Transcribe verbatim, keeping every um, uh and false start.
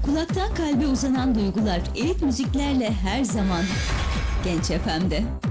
Kulaktan kalbe uzanan duygular elit müziklerle her zaman Genç F M'de.